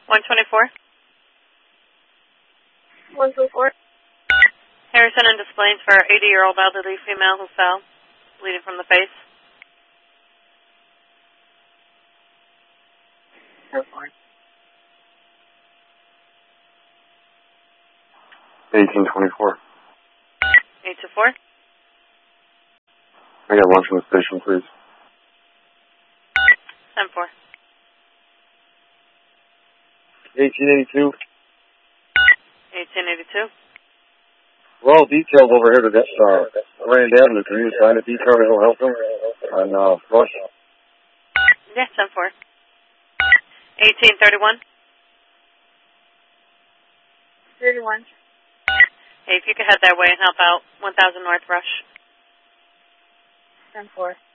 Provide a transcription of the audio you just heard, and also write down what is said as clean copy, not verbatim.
124. 124. Harrison and Desplaines for 80-year-old elderly female who fell, bleeding from the face. 1824. 824. I got one from the station, please. 104. 1882. 1882. We're all detailed over here to this, Rand Avenue. Can you assign a detail to help them on, Rush? Yeah, 104. 1831. 31. Hey, if you could head that way and help out, 1000 North Rush. 104.